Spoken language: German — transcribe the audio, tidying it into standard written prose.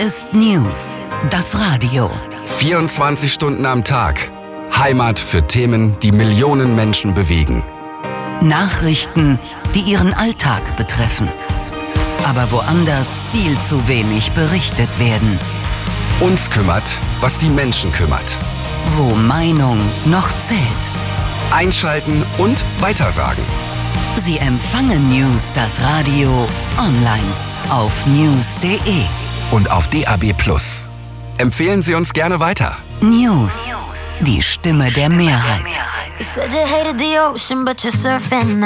ist News, das Radio. 24 Stunden am Tag. Heimat für Themen, die Millionen Menschen bewegen. Nachrichten, die ihren Alltag betreffen. Aber woanders viel zu wenig berichtet werden. Uns kümmert, was die Menschen kümmert. Wo Meinung noch zählt. Einschalten und weitersagen. Sie empfangen News, das Radio, online auf news.de. Und auf DAB+. Empfehlen Sie uns gerne weiter. News, die Stimme der Mehrheit. You said you hated the ocean, but you're surfing